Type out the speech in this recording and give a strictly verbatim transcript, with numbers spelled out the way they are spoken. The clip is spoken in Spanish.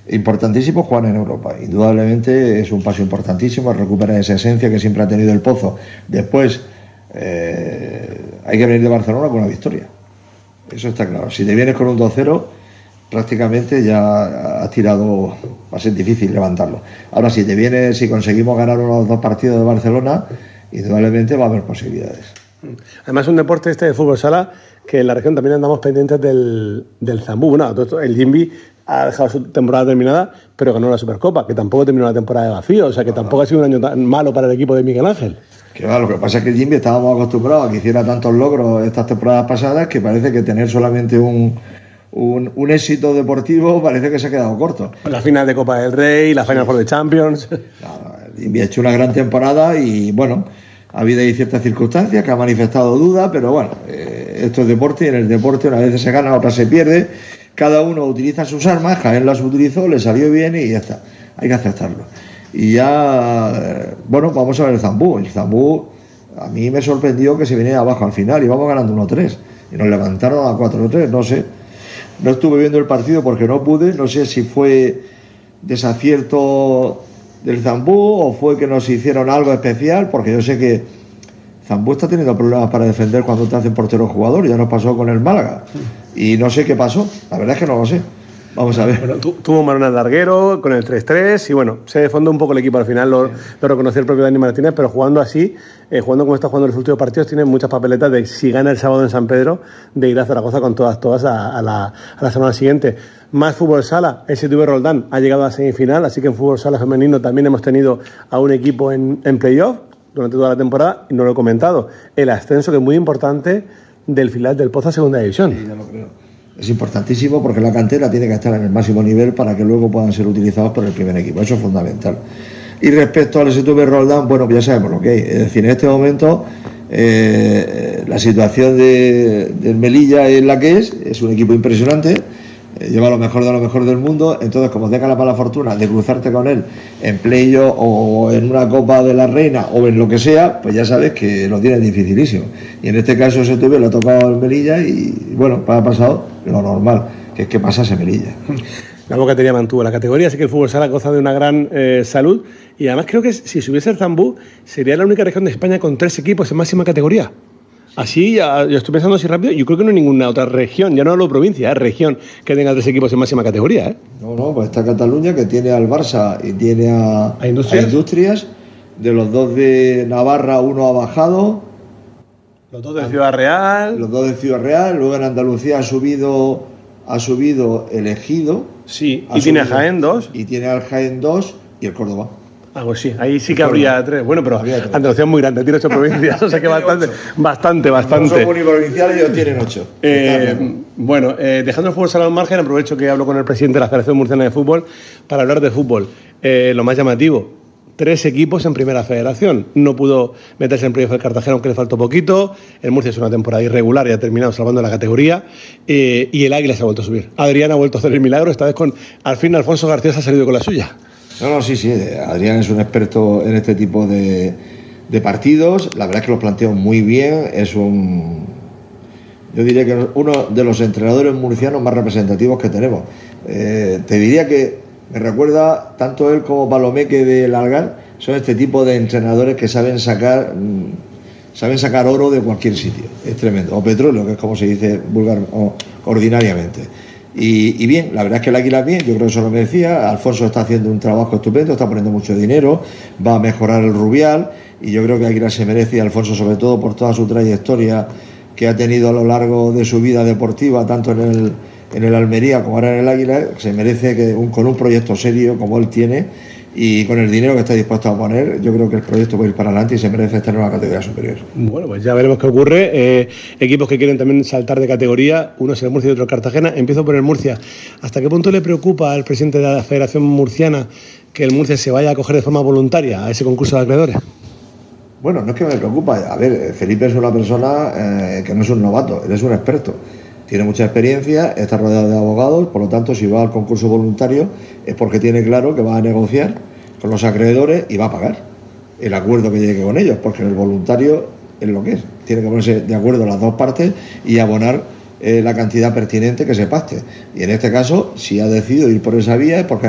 Importantísimo jugar en Europa. Indudablemente es un paso importantísimo, recuperar esa esencia que siempre ha tenido el Pozo. Después eh, hay que venir de Barcelona con una victoria. Eso está claro. Si te vienes con un dos cero, prácticamente ya has tirado, va a ser difícil levantarlo. Ahora, si te vienes, si conseguimos ganar unos dos partidos de Barcelona, indudablemente va a haber posibilidades. Además, un deporte este de fútbol sala que en la región también andamos pendientes del, del Zambú. Bueno, el Jimbi ha dejado su temporada terminada, pero ganó la Supercopa, que tampoco terminó la temporada de vacío, o sea que no, tampoco no. ha sido un año tan malo para el equipo de Miguel Ángel. Que va, lo que pasa es que el Jimbi estábamos acostumbrados a que hiciera tantos logros estas temporadas pasadas que parece que tener solamente un, un, un éxito deportivo parece que se ha quedado corto. La final de Copa del Rey, la Final Four de Champions. Claro, el Jimbi ha hecho una gran temporada y bueno, ha habido ahí ciertas circunstancias que ha manifestado dudas, pero bueno, eh, esto es deporte y en el deporte una vez se gana, otra se pierde. Cada uno utiliza sus armas, Jaén las utilizó, le salió bien y ya está. Hay que aceptarlo. Y ya, bueno, vamos a ver el Zambú. El Zambú, a mí me sorprendió que se viniera abajo al final, íbamos ganando uno tres. Y nos levantaron a cuatro tres, no sé. No estuve viendo el partido porque no pude, no sé si fue desacierto del Zambú o fue que nos hicieron algo especial, porque yo sé que Zambú está teniendo problemas para defender cuando te hacen portero jugador, ya nos pasó con el Málaga. Y no sé qué pasó, la verdad es que no lo sé. Vamos a ver. Bueno, tu, tuvo Manuel Larguero con el tres tres y bueno, se defondó un poco el equipo al final, lo, lo reconoció el propio Dani Martínez, pero jugando así, eh, jugando como está jugando los últimos partidos, tiene muchas papeletas de si gana el sábado en San Pedro, de ir a Zaragoza con todas, todas a, a, la, a la semana siguiente. Más fútbol sala, S S T V Roldán ha llegado a semifinal, así que en fútbol sala femenino también hemos tenido a un equipo en, en playoff durante toda la temporada, y no lo he comentado, el ascenso que es muy importante del filial del Pozo a segunda división. Sí, ya lo creo. Es importantísimo porque la cantera tiene que estar en el máximo nivel para que luego puedan ser utilizados por el primer equipo, eso es fundamental. Y respecto al S S T V Roldán, bueno, pues ya sabemos lo que hay, es decir, en este momento eh, la situación de, del Melilla es la que es, es un equipo impresionante, eh, lleva lo mejor de lo mejor del mundo, entonces como tenga la mala fortuna de cruzarte con él en playoff o en una Copa de la Reina o en lo que sea, pues ya sabes que lo tienes dificilísimo. Y en este caso S S T V le ha tocado el Melilla y bueno, ha pasado lo normal, que es que pasase Melilla. La Bocatería mantuvo la categoría, así que el fútbol sala goza de una gran eh, salud y además creo que si subiese el Zambú sería la única región de España con tres equipos en máxima categoría. Así, ya, yo estoy pensando así rápido, yo creo que no hay ninguna otra región, ya no hablo provincia, ¿eh? región que tenga tres equipos en máxima categoría. ¿eh? No, no, pues está Cataluña, que tiene al Barça y tiene a, ¿A Industrias? a Industrias. De los dos de Navarra, uno ha bajado. Los dos de Ciudad Real. Los dos de Ciudad Real. Luego en Andalucía ha subido, ha subido el Ejido. Sí, y tiene a Jaén dos. Y tiene al Jaén dos y el Córdoba. Ah, pues sí, ahí sí que habría tres. Bueno, pero Andalucía es muy grande, tiene ocho provincias, o sea que bastante, bastante, bastante. No son uniprovinciales, ellos tienen ocho. Eh, bueno, eh, dejando el fútbol sala al margen, aprovecho que hablo con el presidente de la Federación Murciana de Fútbol para hablar de fútbol. Eh, lo más llamativo, tres equipos en primera federación. No pudo meterse en playoff el Cartagena, aunque le faltó poquito. El Murcia es una temporada irregular y ha terminado salvando la categoría. Eh, y el Águila se ha vuelto a subir. Adrián ha vuelto a hacer el milagro, esta vez con, al fin, Alfonso García se ha salido con la suya. No, no, sí, sí, Adrián es un experto en este tipo de, de partidos, la verdad es que lo planteó muy bien, es un, yo diría que uno de los entrenadores murcianos más representativos que tenemos. Eh, te diría que me recuerda tanto él como Palomeque del Algar, son este tipo de entrenadores que saben sacar, saben sacar oro de cualquier sitio, es tremendo, o petróleo, que es como se dice vulgar o ordinariamente. Y, y bien, la verdad es que el Águila bien, yo creo que eso lo merecía. Alfonso está haciendo un trabajo estupendo, está poniendo mucho dinero, va a mejorar el Rubial y yo creo que Águila se merece, y Alfonso sobre todo por toda su trayectoria que ha tenido a lo largo de su vida deportiva, tanto en el, en el Almería como ahora en el Águila, se merece que un, con un proyecto serio como él tiene y con el dinero que está dispuesto a poner, yo creo que el proyecto va a ir para adelante y se merece estar en una categoría superior. Bueno, pues ya veremos qué ocurre. Eh, equipos que quieren también saltar de categoría, uno es el Murcia y otro el Cartagena. Empiezo por el Murcia. ¿Hasta qué punto le preocupa al presidente de la Federación Murciana que el Murcia se vaya a acoger de forma voluntaria a ese concurso de acreedores? Bueno, no es que me preocupa. A ver, Felipe es una persona eh, que no es un novato, él es un experto. Tiene mucha experiencia, está rodeado de abogados, por lo tanto, si va al concurso voluntario es porque tiene claro que va a negociar con los acreedores y va a pagar el acuerdo que llegue con ellos, porque el voluntario es lo que es. Tiene que ponerse de acuerdo las dos partes y abonar eh, la cantidad pertinente que se pacte. Y en este caso, si ha decidido ir por esa vía es porque